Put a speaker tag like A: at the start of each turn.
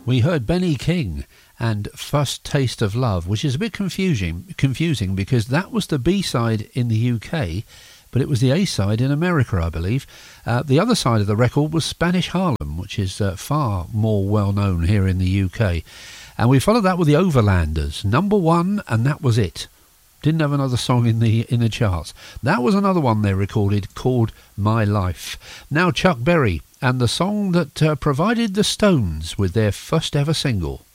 A: We heard Benny King and First Taste of Love, which is a bit confusing because that was the B-side in the UK, but it was the A-side in America, I believe. The other side of the record was Spanish Harlem, which is far more well-known here in the UK. And we followed that with the Overlanders, number 1, and that was it. Didn't have another song in the charts. That was another one they recorded called My Life. Now Chuck Berry and the song that provided the Stones with their first ever single.